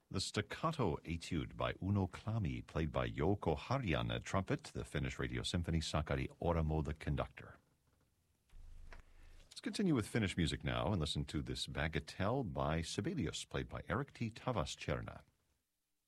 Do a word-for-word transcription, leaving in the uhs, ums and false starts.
The staccato etude by Uno Klami, played by Jouko Harjan at trumpet, the Finnish Radio Symphony, Sakari Oramo the conductor. Let's continue with Finnish music now and listen to this bagatelle by Sibelius, played by Erik T. Tavastjerna.